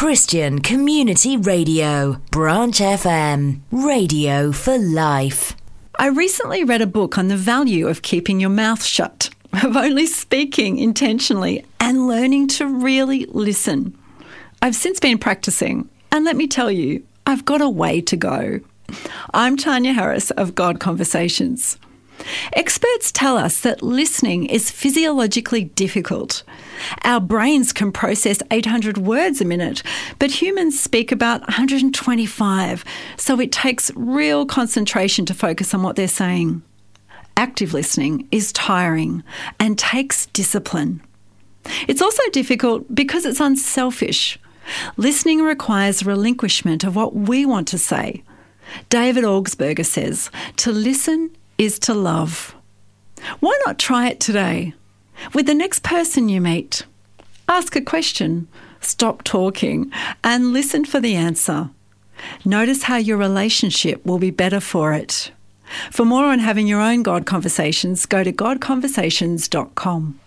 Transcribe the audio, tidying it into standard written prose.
Christian Community Radio, Branch FM, radio for life. I recently read a book on the value of keeping your mouth shut, of only speaking intentionally and learning to really listen. I've since been practicing, and let me tell you, I've got a way to go. I'm Tanya Harris of God Conversations. Experts tell us that listening is physiologically difficult. Our brains can process 800 words a minute, but humans speak about 125, so it takes real concentration to focus on what they're saying. Active listening is tiring and takes discipline. It's also difficult because it's unselfish. Listening requires relinquishment of what we want to say. David Augsburger says, "To listen is to love." Why not try it today? With the next person you meet, ask a question, stop talking, and listen for the answer. Notice how your relationship will be better for it. For more on having your own God Conversations, go to godconversations.com.